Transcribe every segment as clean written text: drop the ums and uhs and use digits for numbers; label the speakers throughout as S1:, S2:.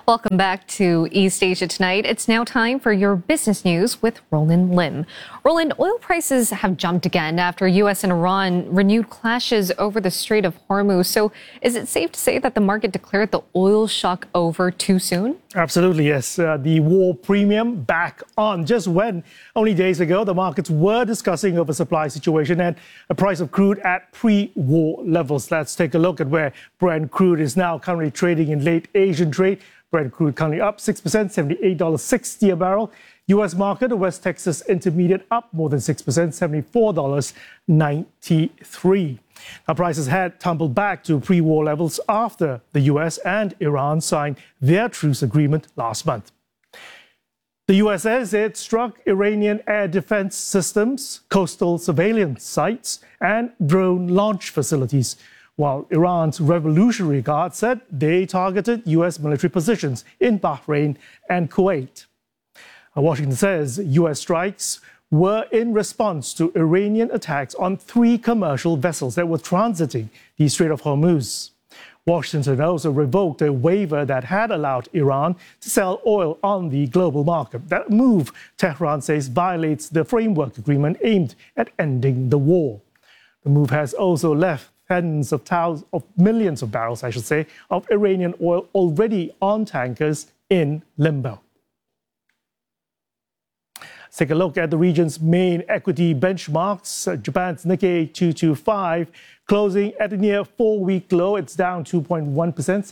S1: Welcome back to East Asia Tonight. It's now time for your business news with Roland Lim. Roland, oil prices have jumped again after U.S. and Iran renewed clashes over the Strait of Hormuz. So is it safe to say that the market declared the oil shock over too soon?
S2: Absolutely, yes. The war premium back on just when only days ago the markets were discussing oversupply situation and a price of crude at pre-war levels. Let's take a look at where Brent crude is now currently trading in late Asian trade. Brent crude currently up 6%, $78.60 a barrel. U.S. market, the West Texas Intermediate up more than 6%, $74.93. Now, prices had tumbled back to pre-war levels after the U.S. and Iran signed their truce agreement last month. The U.S. says it struck Iranian air defense systems, coastal surveillance sites, and drone launch facilities, while Iran's Revolutionary Guard said they targeted U.S. military positions in Bahrain and Kuwait. Washington says U.S. strikes were in response to Iranian attacks on 3 commercial vessels that were transiting the Strait of Hormuz. Washington also revoked a waiver that had allowed Iran to sell oil on the global market. That move, Tehran says, violates the framework agreement aimed at ending the war. The move has also left tens of thousands of millions of barrels, of Iranian oil already on tankers in limbo. Let's take a look at the region's main equity benchmarks. Japan's Nikkei 225 closing at a near 4-week low. It's down 2.1%,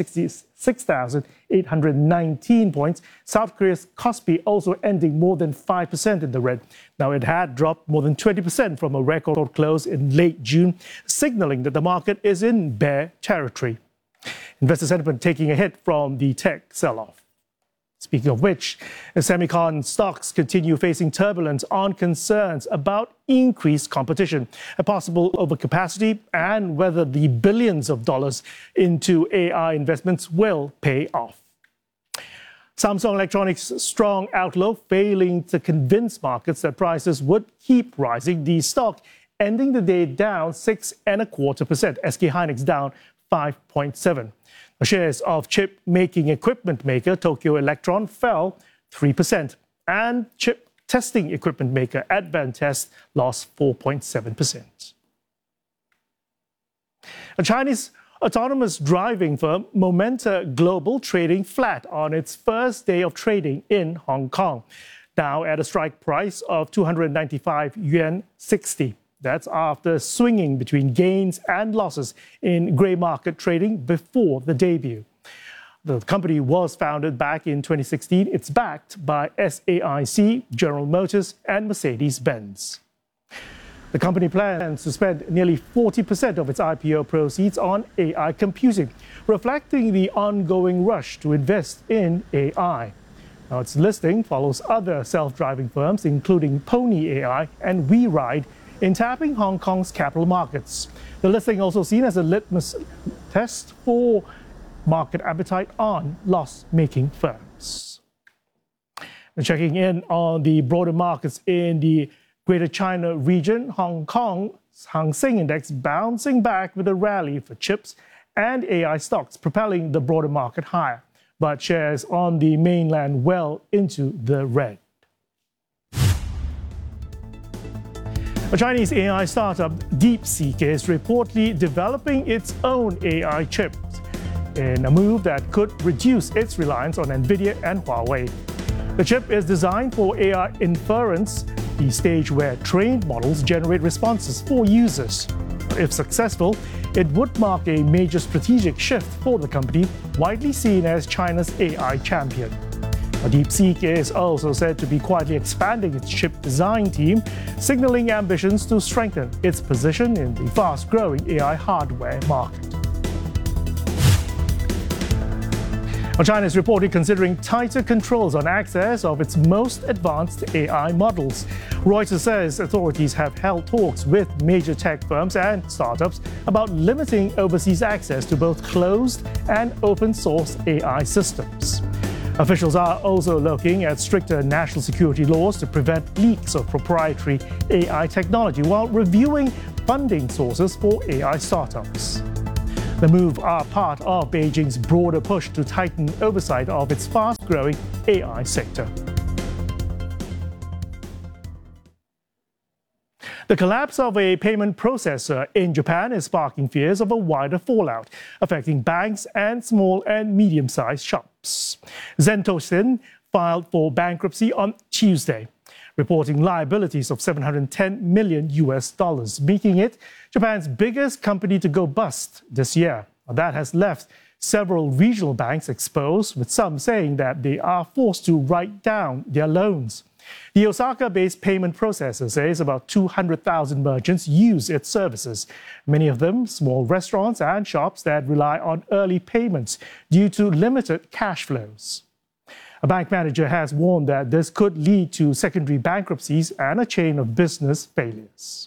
S2: 66,819 points. South Korea's Kospi also ending more than 5% in the red. Now, it had dropped more than 20% from a record close in late June, signaling that the market is in bear territory. Investor sentiment taking a hit from the tech sell-off. Speaking of which, semicon stocks continue facing turbulence on concerns about increased competition, a possible overcapacity, and whether the billions of dollars into AI investments will pay off. Samsung Electronics' strong outlook failing to convince markets that prices would keep rising. The stock ending the day down 6.25%. SK Hynix down 5.7%. Shares of chip-making equipment maker Tokyo Electron fell 3%, and chip testing equipment maker Advantest lost 4.7%. A Chinese autonomous driving firm Momenta Global trading flat on its first day of trading in Hong Kong, now at a strike price of 295 yuan 60. That's after swinging between gains and losses in grey market trading before the debut. The company was founded back in 2016. It's backed by SAIC, General Motors, and Mercedes-Benz. The company plans to spend nearly 40% of its IPO proceeds on AI computing, reflecting the ongoing rush to invest in AI. Now, its listing follows other self-driving firms, including Pony AI and WeRide, in tapping Hong Kong's capital markets. The listing also seen as a litmus test for market appetite on loss-making firms. And checking in on the broader markets in the Greater China region, Hong Kong's Hang Seng Index bouncing back with a rally for chips and AI stocks, propelling the broader market higher, but shares on the mainland well into the red. A Chinese AI startup, DeepSeek, is reportedly developing its own AI chips in a move that could reduce its reliance on NVIDIA and Huawei. The chip is designed for AI inference, the stage where trained models generate responses for users. If successful, it would mark a major strategic shift for the company, widely seen as China's AI champion. DeepSeek is also said to be quietly expanding its chip design team, signaling ambitions to strengthen its position in the fast-growing AI hardware market. China is reportedly considering tighter controls on access of its most advanced AI models. Reuters says authorities have held talks with major tech firms and startups about limiting overseas access to both closed and open-source AI systems. Officials are also looking at stricter national security laws to prevent leaks of proprietary AI technology while reviewing funding sources for AI startups. The move are part of Beijing's broader push to tighten oversight of its fast-growing AI sector. The collapse of a payment processor in Japan is sparking fears of a wider fallout, affecting banks and small and medium-sized shops. Zentoshin filed for bankruptcy on Tuesday, reporting liabilities of $710 million, making it Japan's biggest company to go bust this year. That has left several regional banks exposed, with some saying that they are forced to write down their loans. The Osaka-based payment processor says about 200,000 merchants use its services, many of them small restaurants and shops that rely on early payments due to limited cash flows. A bank manager has warned that this could lead to secondary bankruptcies and a chain of business failures.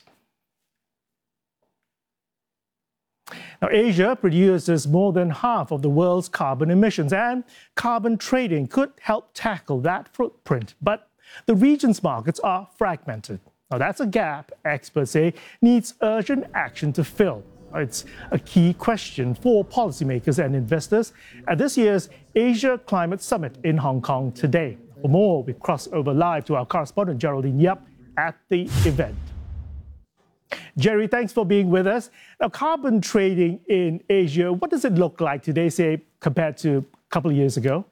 S2: Now, Asia produces more than half of the world's carbon emissions, and carbon trading could help tackle that footprint. But the region's markets are fragmented. Now, that's a gap experts say needs urgent action to fill. It's a key question for policymakers and investors at this year's Asia Climate Summit in Hong Kong today. For more, we cross over live to our correspondent Geraldine Yap at the event. Jerry, thanks for being with us. Now, carbon trading in Asia, what does it look like today, say, compared to a couple of years ago?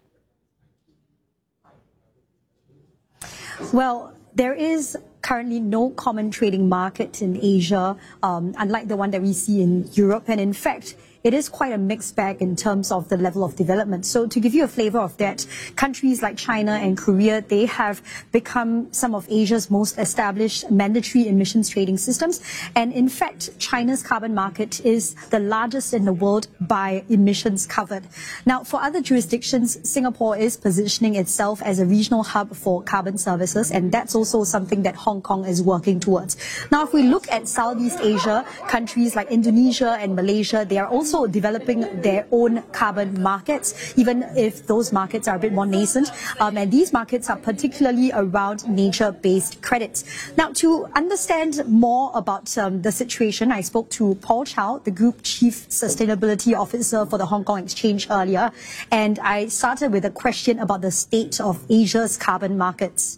S3: Well, there is currently no common trading market in Asia, unlike the one that we see in Europe. And in fact, it is quite a mixed bag in terms of the level of development. So to give you a flavor of that, countries like China and Korea, they have become some of Asia's most established mandatory emissions trading systems. And in fact, China's carbon market is the largest in the world by emissions covered. Now, for other jurisdictions, Singapore is positioning itself as a regional hub for carbon services, and that's also something that Hong Kong is working towards. Now, if we look at Southeast Asia, countries like Indonesia and Malaysia, they are also developing their own carbon markets, even if those markets are a bit more nascent. And these markets are particularly around nature-based credits. Now, to understand more about the situation, I spoke to Paul Chow, the Group Chief Sustainability Officer for the Hong Kong Exchange earlier. And I started with a question about the state of Asia's carbon markets.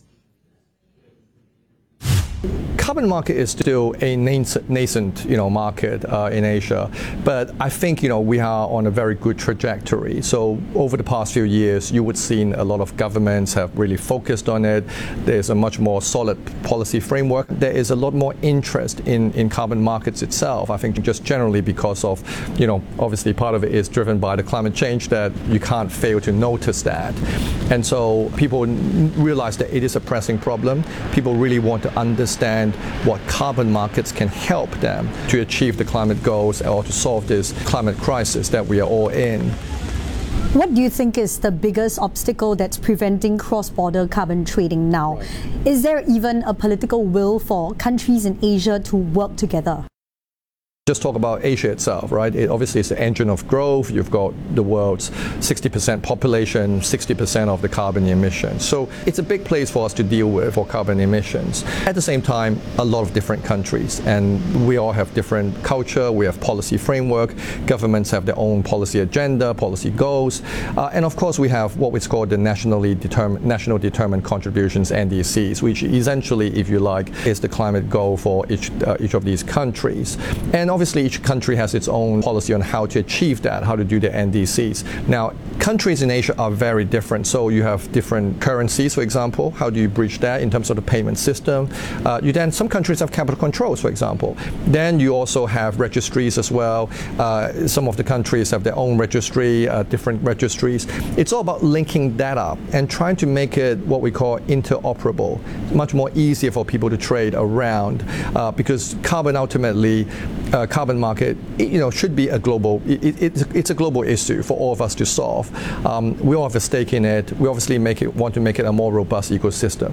S4: Carbon market is still a nascent, market in Asia, but I think, we are on a very good trajectory. So over the past few years, you would see a lot of governments have really focused on it. There's a much more solid policy framework. There is a lot more interest in carbon markets itself. I think just generally because of, obviously part of it is driven by the climate change that you can't fail to notice that. And so people realize that it is a pressing problem. People really want to understand what carbon markets can help them to achieve the climate goals or to solve this climate crisis that we are all in.
S3: What do you think is the biggest obstacle that's preventing cross-border carbon trading now? Is there even a political will for countries in Asia to work together?
S4: Just talk about Asia itself, right? It obviously is the engine of growth. You've got the world's 60% population, 60% of the carbon emissions. So it's a big place for us to deal with for carbon emissions. At the same time, a lot of different countries, and we all have different culture, we have policy framework, governments have their own policy agenda, policy goals, and of course we have what we call the national determined contributions, NDCs, which essentially, if you like, is the climate goal for each of these countries. And obviously, each country has its own policy on how to achieve that, how to do the NDCs. Now, countries in Asia are very different. So you have different currencies, for example. How do you bridge that in terms of the payment system? Some countries have capital controls, for example. Then you also have registries as well. Some of the countries have their own registry, different registries. It's all about linking that up and trying to make it what we call interoperable, much more easier for people to trade around, because carbon ultimately, carbon market, should be a global. It's a global issue for all of us to solve. We all have a stake in it. We obviously want to make it a more robust ecosystem.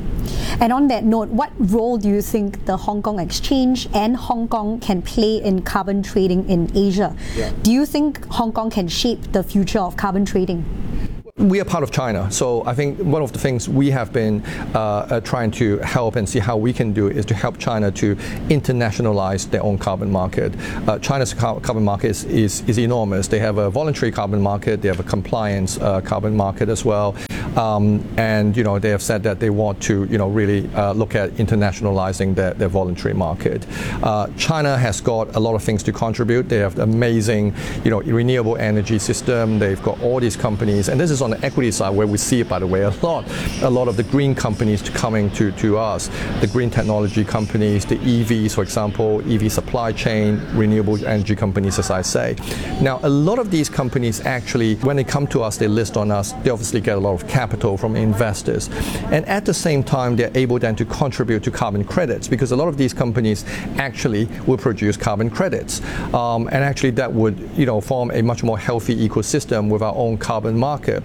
S3: And on that note, what role do you think the Hong Kong Exchange and Hong Kong can play in carbon trading in Asia? Yeah. Do you think Hong Kong can shape the future of carbon trading?
S4: We are part of China, so I think one of the things we have been trying to help and see how we can do is to help China to internationalize their own carbon market. China's carbon market is enormous. They have a voluntary carbon market, they have a compliance carbon market as well, and they have said that they want to really look at internationalizing their voluntary market. China has got a lot of things to contribute. They have amazing renewable energy system. They've got all these companies, and this is on the equity side where we see it, by the way, a lot of the green companies coming to us, the green technology companies, the EVs, for example, EV supply chain, renewable energy companies, as I say. Now, a lot of these companies actually, when they come to us, they list on us, they obviously get a lot of capital from investors. And at the same time, they're able then to contribute to carbon credits, because a lot of these companies actually will produce carbon credits. And actually that would, form a much more healthy ecosystem with our own carbon market.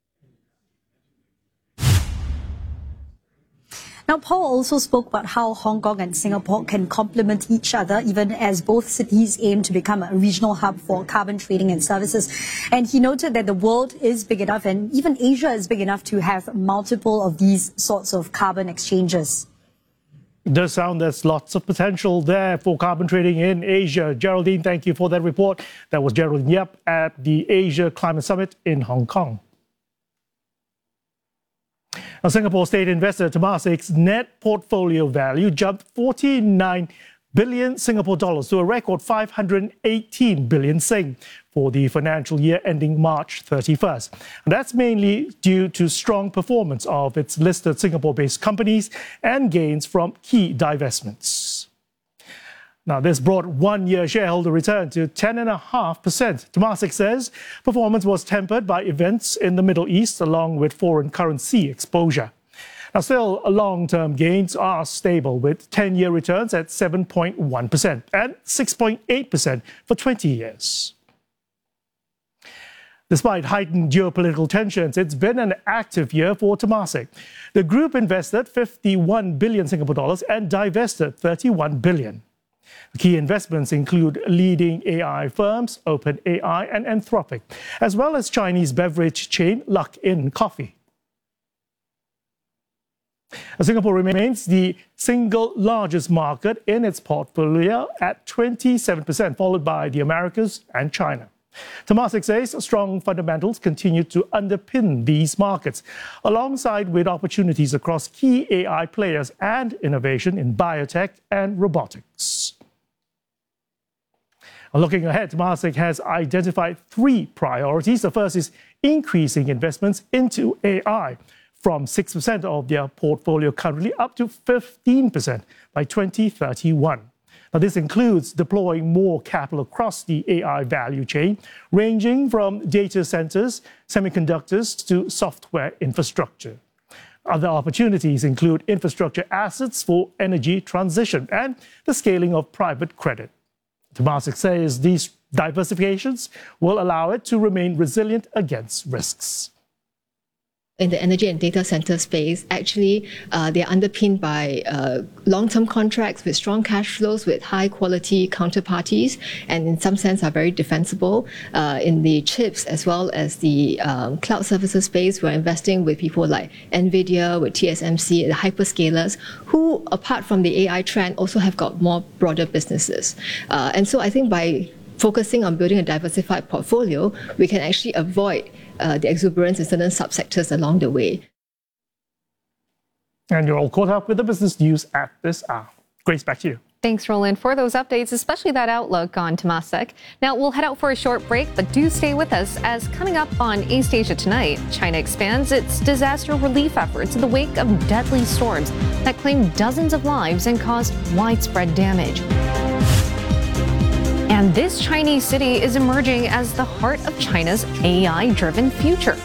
S3: Now, Paul also spoke about how Hong Kong and Singapore can complement each other, even as both cities aim to become a regional hub for carbon trading and services. And he noted that the world is big enough, and even Asia is big enough to have multiple of these sorts of carbon exchanges.
S2: It does sound there's lots of potential there for carbon trading in Asia. Geraldine, thank you for that report. That was Geraldine Yap at the Asia Climate Summit in Hong Kong. Now, Singapore state investor Temasek's net portfolio value jumped 49 billion Singapore dollars to a record 518 billion Sing for the financial year ending March 31st. And that's mainly due to strong performance of its listed Singapore-based companies and gains from key divestments. Now, this brought one-year shareholder return to 10.5%. Temasek says performance was tempered by events in the Middle East along with foreign currency exposure. Now, still, long-term gains are stable with 10-year returns at 7.1% and 6.8% for 20 years. Despite heightened geopolitical tensions, it's been an active year for Temasek. The group invested 51 billion Singapore dollars and divested 31 billion. Key investments include leading AI firms, OpenAI and Anthropic, as well as Chinese beverage chain Luckin Coffee. Singapore remains the single largest market in its portfolio at 27%, followed by the Americas and China. Temasek says strong fundamentals continue to underpin these markets, alongside with opportunities across key AI players and innovation in biotech and robotics. Looking ahead, Temasek has identified 3 priorities. The first is increasing investments into AI from 6% of their portfolio currently up to 15% by 2031. Now, this includes deploying more capital across the AI value chain, ranging from data centers, semiconductors to software infrastructure. Other opportunities include infrastructure assets for energy transition and the scaling of private credit. Temasek says these diversifications will allow it to remain resilient against risks.
S5: In the energy and data center space, actually, they're underpinned by long-term contracts with strong cash flows with high-quality counterparties, and in some sense are very defensible. In the chips as well as the cloud services space, we're investing with people like NVIDIA, with TSMC, the hyperscalers, who, apart from the AI trend, also have got more broader businesses. And so I think by focusing on building a diversified portfolio, we can actually avoid the exuberance in certain subsectors along the way.
S2: And you're all caught up with the business news at this hour. Grace, back to you.
S1: Thanks, Roland, for those updates, especially that outlook on Temasek. Now, we'll head out for a short break, but do stay with us, as coming up on East Asia Tonight, China expands its disaster relief efforts in the wake of deadly storms that claimed dozens of lives and caused widespread damage. And this Chinese city is emerging as the heart of China's AI-driven future.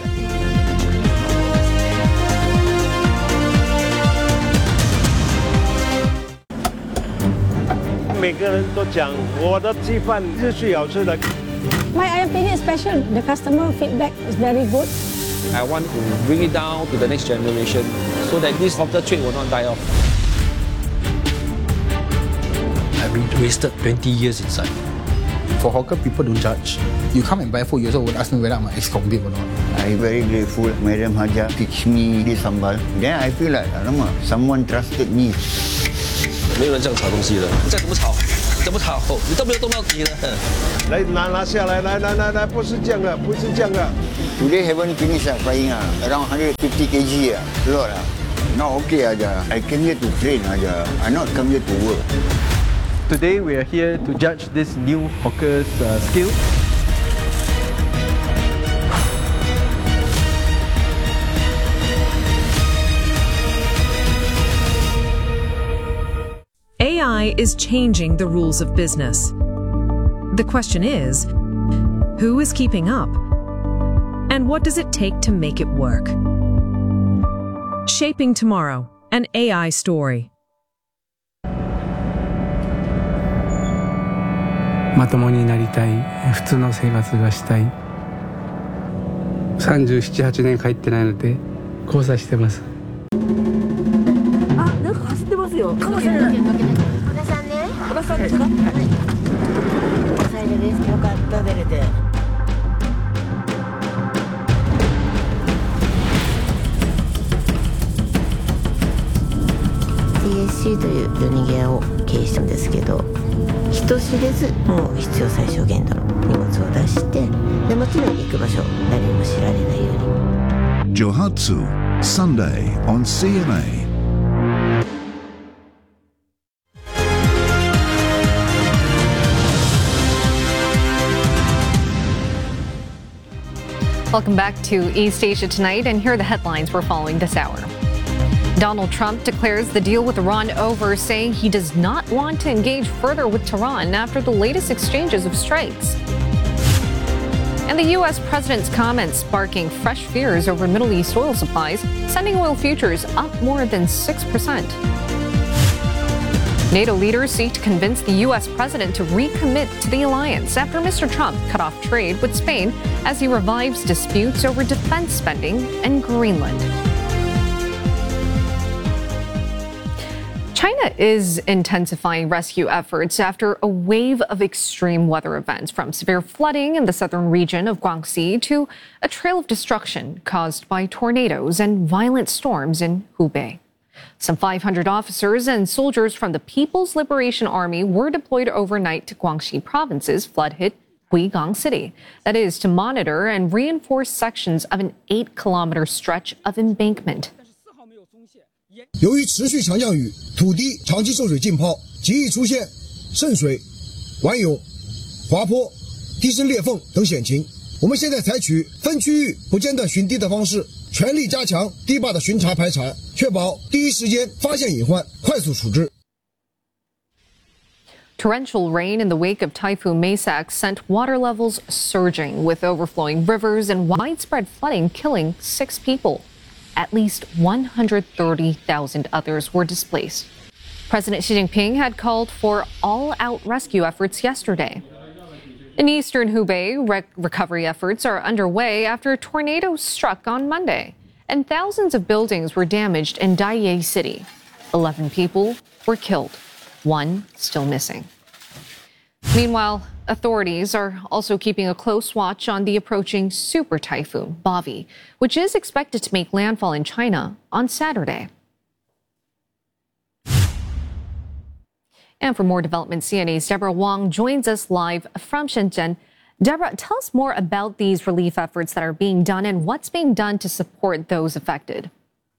S6: 每个人都讲我的鸡饭是最好吃的。
S7: My opinion is special. The customer feedback is very good.
S8: I want to bring it down to the next generation so that this hawker trade will not die off. I've been wasted 20 years inside.
S9: For hawker, people don't judge. You come and buy food, you also would ask me whether I'm an ex-convict or not.
S10: I'm very grateful. Madam Haja teach me this sambal. Then I feel like, someone trusted me.
S8: 没有人这样炒东西的，你再怎么炒，怎么炒，你都没有动到底的。
S6: 来拿下来，来，不是这样的，不是这样的。
S10: Today haven't finished frying around 150 kg a lot Not okay aja. I came here to train aja. I not come here to work.
S11: Today we are here to judge this new hawker's skill.
S12: AI is changing the rules of business. The question is, who is keeping up? And what does it take to make it work? Shaping Tomorrow, an AI story.
S13: まともになりたい、普通の生活がしたい。37、8年帰ってないので交際してます。
S7: あ、なんか走ってますよ。かもしれない。小田さんね。小田さんですか？はい。最初です。よかった出れて。
S14: TSC という夜逃げ屋を経営したんですけど、人知れずもう必要最小限度の荷物を出して、でもちろん行く場所誰にも知られないように。
S15: Johatsu, Sunday on CMA.
S1: Welcome back to East Asia Tonight, and here are the headlines we're following this hour. Donald Trump declares the deal with Iran over, saying he does not want to engage further with Tehran after the latest exchanges of strikes. And the U.S. president's comments sparking fresh fears over Middle East oil supplies, sending oil futures up more than 6%. NATO leaders seek to convince the U.S. president to recommit to the alliance after Mr. Trump cut off trade with Spain as he revives disputes over defense spending and Greenland. China is intensifying rescue efforts after a wave of extreme weather events, from severe flooding in the southern region of Guangxi to a trail of destruction caused by tornadoes and violent storms in Hubei. Some 500 officers and soldiers from the People's Liberation Army were deployed overnight to Guangxi Province's flood-hit Huigang City. That is, to monitor and reinforce sections of an 8-kilometer stretch of embankment.
S16: 由于持续强降雨，土地长期受水浸泡，极易出现渗水、顽涌、滑坡、地势裂缝等险情。我们现在采取分区域不间断巡堤的方式，全力加强堤坝的巡查排查，确保第一时间发现隐患，快速处置。
S1: Torrential rain in the wake of Typhoon Maysak sent water levels surging, with overflowing rivers and widespread flooding killing 6 people. At least 130,000 others were displaced. President Xi Jinping had called for all-out rescue efforts yesterday. In eastern Hubei, recovery efforts are underway after a tornado struck on Monday, and thousands of buildings were damaged in Daiye City. 11 people were killed, 1 still missing. Meanwhile, authorities are also keeping a close watch on the approaching super typhoon, Bavi, which is expected to make landfall in China on Saturday. And for more developments, CNA's Deborah Wong joins us live from Shenzhen. Deborah, tell us more about these relief efforts that are being done and what's being done to support those affected.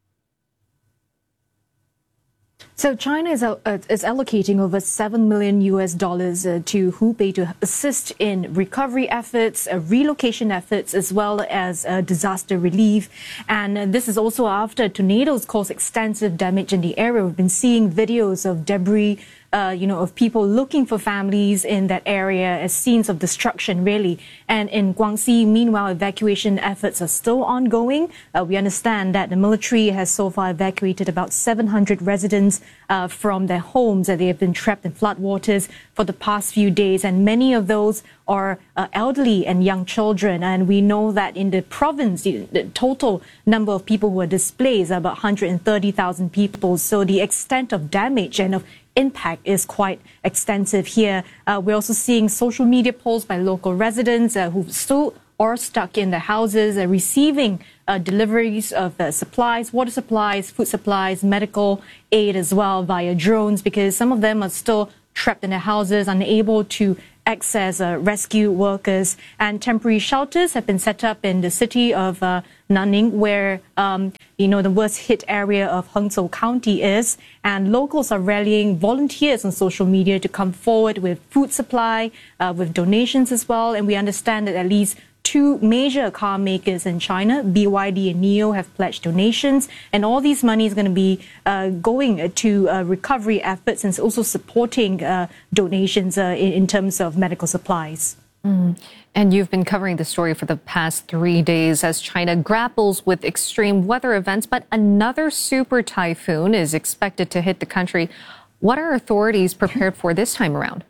S17: So China is allocating over $7 million to Hubei to assist in recovery efforts, relocation efforts, as well as disaster relief. And this is also after tornadoes caused extensive damage in the area. We've been seeing videos of debris, of people looking for families in that area as scenes of destruction, really. And in Guangxi, meanwhile, evacuation efforts are still ongoing. We understand that the military has so far evacuated about 700 residents from their homes, that they have been trapped in floodwaters for the past few days. And many of those are elderly and young children. And we know that in the province, the total number of people who are displaced are about 130,000 people. So the extent of damage and of impact is quite extensive here. We're also seeing social media polls by local residents who still are stuck in their houses, receiving deliveries of supplies, water supplies, food supplies, medical aid as well via drones, because some of them are still trapped in their houses, unable to access rescue workers. And temporary shelters have been set up in the city of Nanning, where the worst hit area of Hangzhou County is. And locals are rallying volunteers on social media to come forward with food supply, with donations as well. And we understand that at least 2 major car makers in China, BYD and NIO, have pledged donations, and all these money is going to be going to recovery efforts and also supporting donations in terms of medical supplies.
S1: And you've been covering the story for the past 3 days as China grapples with extreme weather events, but another super typhoon is expected to hit the country. What are authorities prepared for this time around?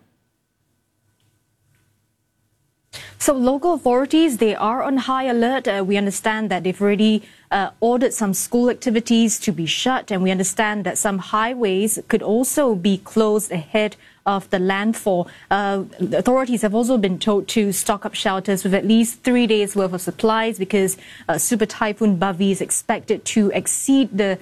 S17: So local authorities, they are on high alert. We understand that they've already ordered some school activities to be shut, and we understand that some highways could also be closed ahead of the landfall. The authorities have also been told to stock up shelters with at least 3 days worth of supplies, because Super Typhoon Bevy is expected to exceed the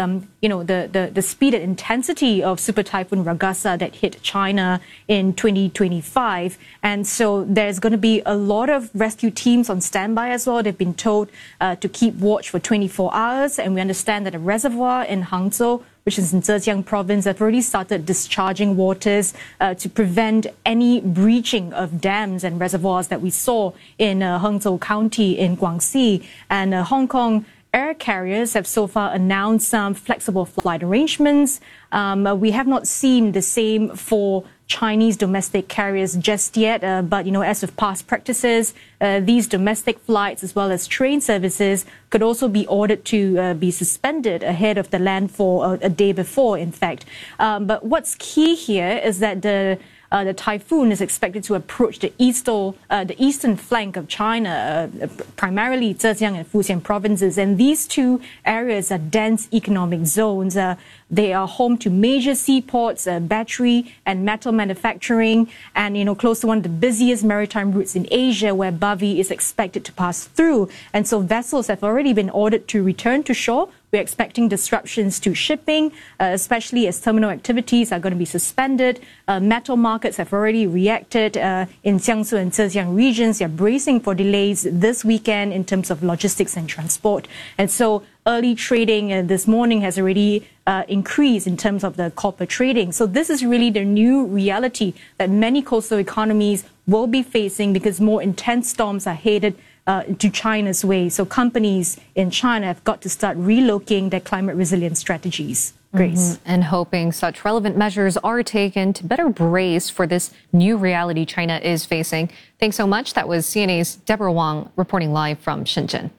S17: speed and intensity of Super Typhoon Ragasa that hit China in 2025. And so there's going to be a lot of rescue teams on standby as well. They've been told to keep watch for 24 hours. And we understand that a reservoir in Hangzhou, which is in Zhejiang province, have already started discharging waters to prevent any breaching of dams and reservoirs that we saw in Hangzhou County in Guangxi. And Hong Kong air carriers have so far announced some flexible flight arrangements. We have not seen the same for Chinese domestic carriers just yet, but as with past practices, these domestic flights as well as train services could also be ordered to be suspended ahead of the landfall a day before, in fact. But what's key here is that the typhoon is expected to approach the eastern flank of China, primarily Zhejiang and Fujian provinces. And these 2 areas are dense economic zones. They are home to major seaports, battery and metal manufacturing, and close to one of the busiest maritime routes in Asia, where Bevy is expected to pass through. And so vessels have already been ordered to return to shore. We're expecting disruptions to shipping, especially as terminal activities are going to be suspended. Metal markets have already reacted in Jiangsu and Zhejiang regions. They're bracing for delays this weekend in terms of logistics and transport. And so early trading this morning has already increased in terms of the copper trading. So this is really the new reality that many coastal economies will be facing, because more intense storms are headed to China's way. So companies in China have got to start relocating their climate resilience strategies. Grace.
S1: And hoping such relevant measures are taken to better brace for this new reality China is facing. Thanks so much. That was CNA's Deborah Wong reporting live from Shenzhen.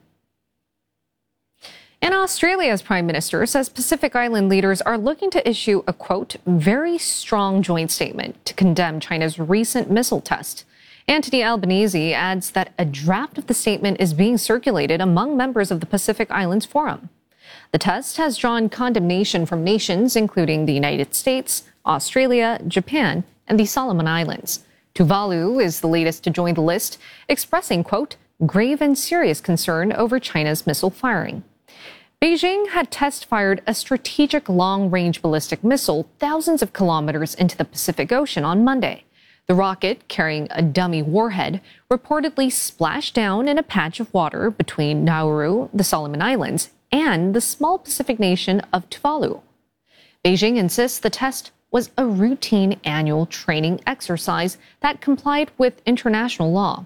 S1: And Australia's Prime Minister says Pacific Island leaders are looking to issue a, quote, very strong joint statement to condemn China's recent missile test. Anthony Albanese adds that a draft of the statement is being circulated among members of the Pacific Islands Forum. The test has drawn condemnation from nations including the United States, Australia, Japan, and the Solomon Islands. Tuvalu is the latest to join the list, expressing, quote, grave and serious concern over China's missile firing. Beijing had test-fired a strategic long-range ballistic missile thousands of kilometers into the Pacific Ocean on Monday. The rocket, carrying a dummy warhead, reportedly splashed down in a patch of water between Nauru, the Solomon Islands, and the small Pacific nation of Tuvalu. Beijing insists the test was a routine annual training exercise that complied with international law.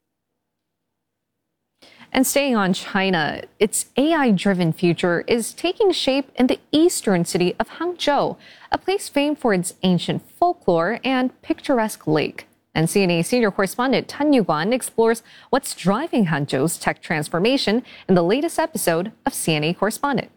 S1: And staying on China, its AI-driven future is taking shape in the eastern city of Hangzhou, a place famed for its ancient folklore and picturesque lake. And CNA senior correspondent Tan Yuguan explores what's driving Hangzhou's tech transformation in the latest episode of CNA Correspondent.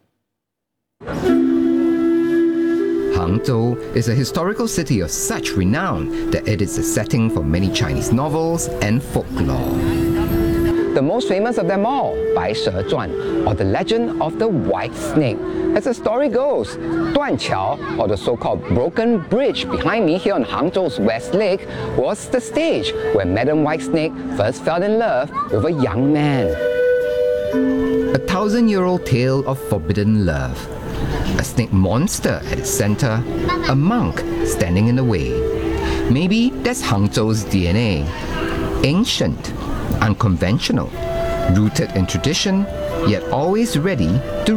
S18: Hangzhou is a historical city of such renown that it is the setting for many Chinese novels and folklore.
S19: The most famous of them all, Bai She Zhuan, or the legend of the white snake. As the story goes, Duan Qiao, or the so-called broken bridge behind me here on Hangzhou's West Lake, was the stage where Madam Whitesnake first fell in love with a young man.
S18: A 1,000-year-old tale of forbidden love. A snake monster at its center, a monk standing in the way. Maybe that's Hangzhou's DNA. Ancient, unconventional, rooted in tradition, yet always ready to